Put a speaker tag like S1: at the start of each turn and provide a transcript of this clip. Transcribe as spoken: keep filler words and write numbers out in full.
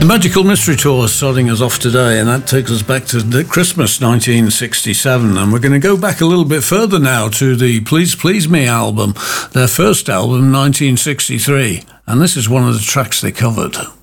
S1: The Magical Mystery Tour is starting us off today, and that takes us back to the Christmas nineteen sixty-seven, and we're going to go back a little bit further now to the Please Please Me album, their first album, nineteen sixty-three, and this is one of the tracks they covered.